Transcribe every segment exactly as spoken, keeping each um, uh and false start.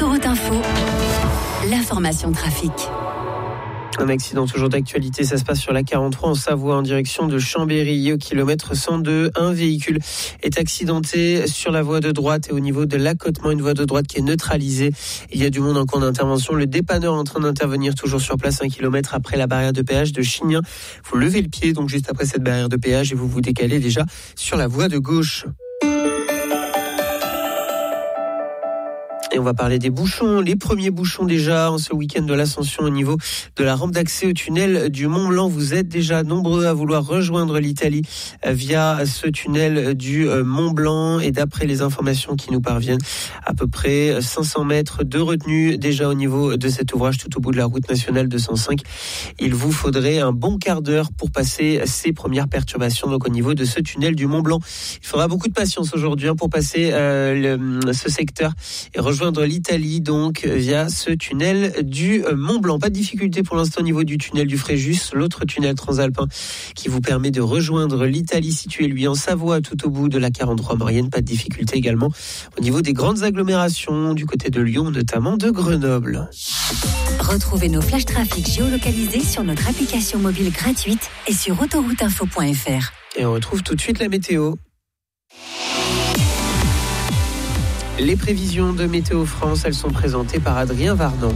Autoroute Info, l'information trafic. Un accident toujours d'actualité, ça se passe sur la quarante-trois en Savoie en direction de Chambéry au kilomètre cent deux. Un véhicule est accidenté sur la voie de droite et au niveau de l'accotement, une voie de droite qui est neutralisée. Il y a du monde en cours d'intervention. Le dépanneur est en train d'intervenir toujours sur place un kilomètre après la barrière de péage de Chignin. Vous levez le pied donc juste après cette barrière de péage et vous vous décalez déjà sur la voie de gauche. Et on va parler des bouchons, les premiers bouchons déjà en ce week-end de l'Ascension au niveau de la rampe d'accès au tunnel du Mont-Blanc. Vous êtes déjà nombreux à vouloir rejoindre l'Italie via ce tunnel du Mont-Blanc. Et d'après les informations qui nous parviennent, à peu près cinq cents mètres de retenue déjà au niveau de cet ouvrage tout au bout de la route nationale deux cent cinq. Il vous faudrait un bon quart d'heure pour passer ces premières perturbations donc au niveau de ce tunnel du Mont-Blanc. Il faudra beaucoup de patience aujourd'hui hein, pour passer euh, le, ce secteur et rejoindre l'Italie donc via ce tunnel du Mont-Blanc. Pas de difficulté pour l'instant au niveau du tunnel du Fréjus, l'autre tunnel transalpin qui vous permet de rejoindre l'Italie située lui en Savoie tout au bout de la quarante-trois Maurienne. Pas de difficulté également au niveau des grandes agglomérations du côté de Lyon, notamment de Grenoble. Retrouvez nos flash trafic géolocalisés sur notre application mobile gratuite et sur autoroute info point f r. Et on retrouve tout de suite la météo. Les prévisions de Météo France, elles sont présentées par Adrien Varnon.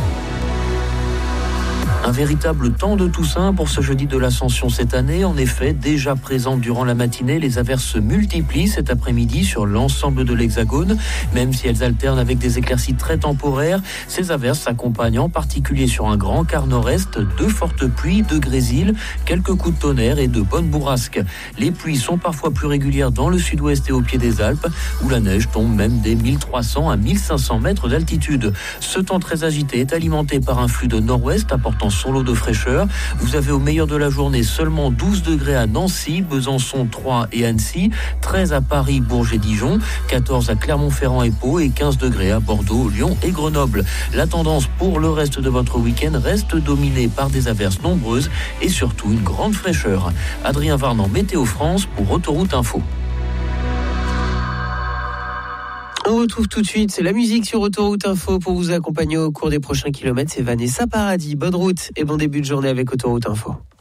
Un véritable temps de Toussaint pour ce jeudi de l'Ascension cette année. En effet, déjà présentes durant la matinée, les averses se multiplient cet après-midi sur l'ensemble de l'Hexagone. Même si elles alternent avec des éclaircies très temporaires, ces averses s'accompagnent en particulier sur un grand quart nord-est de fortes pluies, de grésil, quelques coups de tonnerre et de bonnes bourrasques. Les pluies sont parfois plus régulières dans le sud-ouest et au pied des Alpes, où la neige tombe même des mille trois cents à mille cinq cents mètres d'altitude. Ce temps très agité est alimenté par un flux de nord-ouest apportant son lot de fraîcheur. Vous avez au meilleur de la journée seulement douze degrés à Nancy, Besançon, Troyes et Annecy, treize à Paris, Bourges et Dijon, quatorze à Clermont-Ferrand et Pau et quinze degrés à Bordeaux, Lyon et Grenoble. La tendance pour le reste de votre week-end reste dominée par des averses nombreuses et surtout une grande fraîcheur. Adrien Varnon, Météo France pour Autoroute Info. On retrouve tout de suite, c'est la musique sur Autoroute Info pour vous accompagner au cours des prochains kilomètres. C'est Vanessa Paradis. Bonne route et bon début de journée avec Autoroute Info.